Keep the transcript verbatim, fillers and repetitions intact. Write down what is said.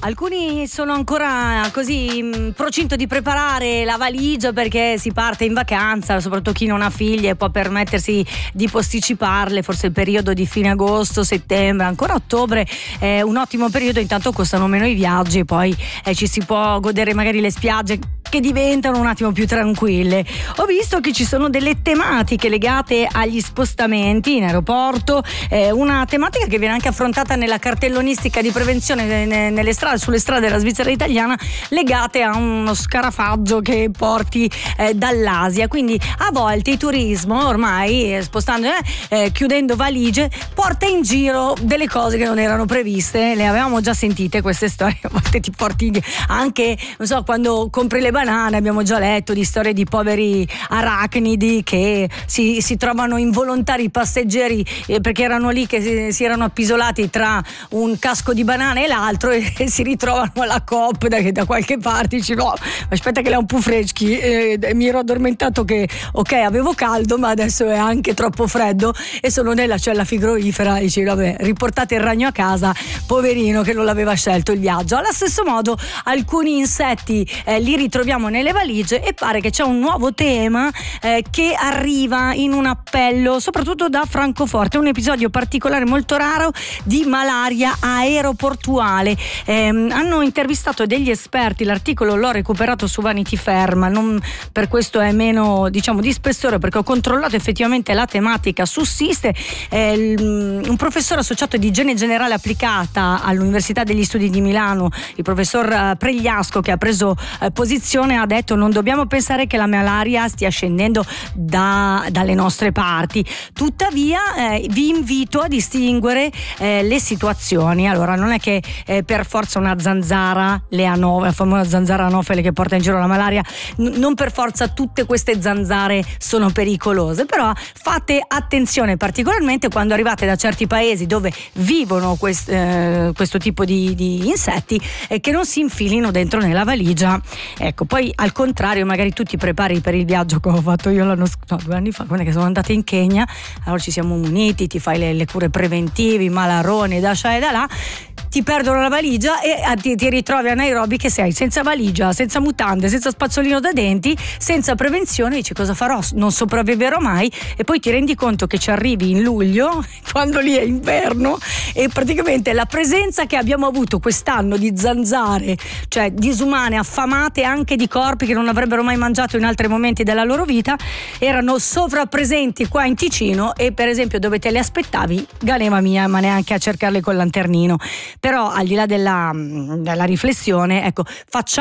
Alcuni sono ancora così in procinto di preparare la valigia perché si parte in vacanza, soprattutto chi non ha figli e può permettersi di posticiparle, forse il periodo di fine agosto, settembre, ancora ottobre è un ottimo periodo, intanto costano meno i viaggi e poi eh, ci si può godere magari le spiagge che diventano un attimo più tranquille. Ho visto che ci sono delle tematiche legate agli spostamenti in aeroporto, eh, una tematica che viene anche affrontata nella cartellonistica di prevenzione nelle strade, sulle strade della Svizzera italiana, legate a uno scarafaggio che porti eh, dall'Asia. Quindi a volte il turismo ormai eh, spostando eh, eh, chiudendo valigie porta in giro delle cose che non erano previste. Le avevamo già sentite queste storie, a volte ti porti anche, non so, quando compri le banane abbiamo già letto di storie di poveri arachnidi che si, si trovano involontari passeggeri eh, perché erano lì che si, si erano appisolati tra un casco di banane e l'altro e, e si ritrovano alla Coop da, da qualche parte. Dici no, aspetta che le ho un po' freschi, eh, mi ero addormentato che ok avevo caldo ma adesso è anche troppo freddo e sono nella cella frigorifera. Dici vabbè, riportate il ragno a casa, poverino che non l'aveva scelto il viaggio. Allo stesso modo alcuni insetti eh, li ritroviamo nelle valigie e pare che c'è un nuovo tema eh, che arriva in un appello soprattutto da Francoforte, un episodio particolare molto raro di malaria aeroportuale. Eh, hanno intervistato degli esperti, l'articolo l'ho recuperato su Vanity Fair, ma non per questo è meno, diciamo, di spessore, perché ho controllato effettivamente la tematica sussiste. Eh, un professore associato di igiene generale applicata all'Università degli Studi di Milano, il professor Pregliasco, che ha preso eh, posizione, ha detto: non dobbiamo pensare che la malaria stia scendendo da, dalle nostre parti, tuttavia eh, vi invito a distinguere eh, le situazioni. Allora non è che eh, per forza una zanzara, le anofele, la famosa zanzara anofele che porta in giro la malaria, n- non per forza tutte queste zanzare sono pericolose, però fate attenzione particolarmente quando arrivate da certi paesi dove vivono quest, eh, questo tipo di, di insetti e eh, che non si infilino dentro nella valigia. Ecco, poi al contrario magari tu ti prepari per il viaggio come ho fatto io l'anno no, due anni fa, quando sono andata in Kenya, allora ci siamo muniti, ti fai le, le cure preventive, i malaroni da qua e da là, ti perdono la valigia e ti, ti ritrovi a Nairobi che sei senza valigia, senza mutande, senza spazzolino da denti, senza prevenzione. Dici cosa farò? Non sopravviverò mai, e poi ti rendi conto che ci arrivi in luglio quando lì è inverno e praticamente la presenza che abbiamo avuto quest'anno di zanzare, cioè disumane, affamate anche di corpi che non avrebbero mai mangiato in altri momenti della loro vita, erano sovrappresenti qua in Ticino e per esempio dove te le aspettavi galema mia, ma neanche a cercarle col lanternino. Però al di là della, della riflessione, ecco, facciamo